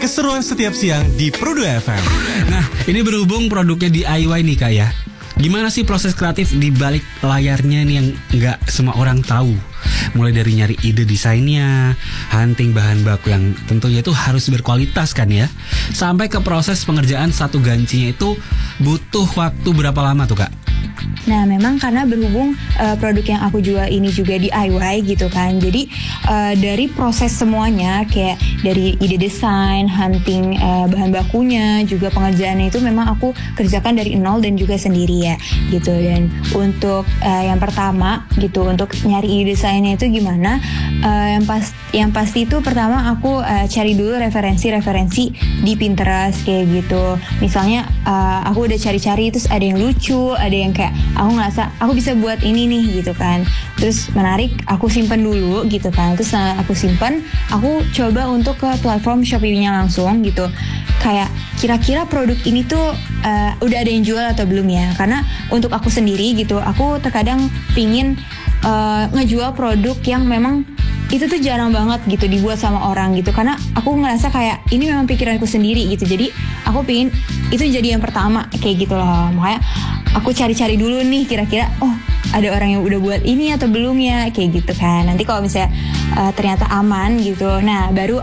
keseruan setiap siang di Pro2 FM. Nah, ini berhubung produknya DIY nih Kak ya. Gimana sih proses kreatif di balik layarnya nih yang nggak semua orang tahu? Mulai dari nyari ide desainnya, hunting bahan baku yang tentunya itu harus berkualitas kan ya, sampai ke proses pengerjaan satu gancinya itu butuh waktu berapa lama tuh Kak? Nah, memang karena berhubung produk yang aku jual ini juga DIY gitu kan. Jadi dari proses semuanya kayak dari ide desain, hunting bahan bakunya, juga pengerjaannya itu memang aku kerjakan dari nol dan juga sendiri ya gitu. Dan untuk yang pertama gitu, untuk nyari ide desainnya itu gimana? Yang pasti itu pertama aku cari dulu referensi di Pinterest kayak gitu. Misalnya aku udah cari-cari terus ada yang lucu, ada yang kayak aku ngerasa aku bisa buat ini nih gitu kan, terus menarik, aku simpen dulu gitu kan. Terus aku simpen, aku coba untuk ke platform Shopee-nya langsung gitu, kayak kira-kira produk ini tuh udah ada yang jual atau belum ya. Karena untuk aku sendiri gitu, aku terkadang pingin ngejual produk yang memang itu tuh jarang banget gitu dibuat sama orang gitu, karena aku ngerasa kayak ini memang pikiranku sendiri gitu. Jadi aku pingin itu jadi yang pertama kayak gitu loh. Makanya aku cari-cari dulu nih kira-kira ada orang yang udah buat ini atau belum ya kayak gitu kan. Nanti kalau misalnya ternyata aman gitu, nah baru